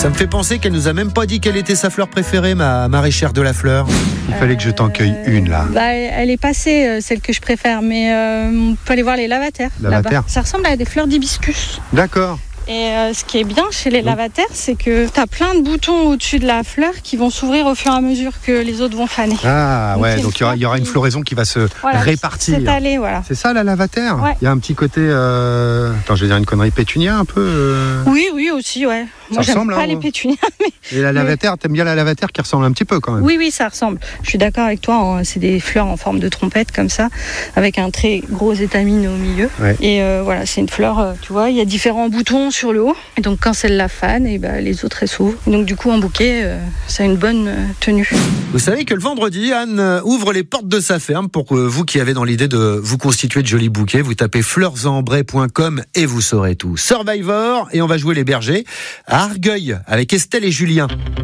Ça me fait penser qu'elle nous a même pas dit quelle était sa fleur préférée, ma maraîchère de la fleur. Il fallait que je t'en cueille une là. Elle est passée, celle que je préfère, mais on peut aller voir les lavataires. Lavataires. Là-bas. Ça ressemble à des fleurs d'hibiscus. D'accord. Et ce qui est bien chez les lavataires, c'est que tu as plein de boutons au-dessus de la fleur qui vont s'ouvrir au fur et à mesure que les autres vont faner. Ah ouais, donc il y aura une floraison qui va se répartir. C'est allé, voilà. C'est ça la lavataire. Ouais. Il y a un petit côté, attends, je vais dire une connerie, pétunia un peu. Oui, aussi, ouais. Moi, j'aime ressemble, pas hein, les pétunias. Et la lavataire, t'aimes bien la lavataire qui ressemble un petit peu quand même. Oui, ça ressemble. Je suis d'accord avec toi. Hein. C'est des fleurs en forme de trompette comme ça, avec un très gros étamine au milieu. Ouais. Et voilà, c'est une fleur, tu vois, il y a différents boutons sur le haut. Et donc quand celle la fane, et les autres elles s'ouvrent. Donc du coup en bouquet, ça a une bonne tenue. Vous savez que le vendredi, Anne ouvre les portes de sa ferme pour que vous qui avez dans l'idée de vous constituer de jolis bouquets, vous tapez fleursenbray.com et vous saurez tout. Survivor, et on va jouer les bergers à Argueil avec Estelle et Julien.